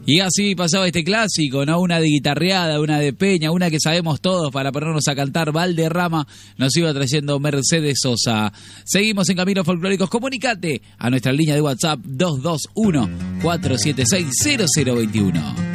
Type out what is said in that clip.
Y así pasaba este clásico, ¿no? Una de guitarreada, una de peña, una que sabemos todos para ponernos a cantar. Valderrama nos iba trayendo Mercedes Sosa. Seguimos en Caminos Folclóricos. Comunicate a nuestra línea de WhatsApp 221-476-0021.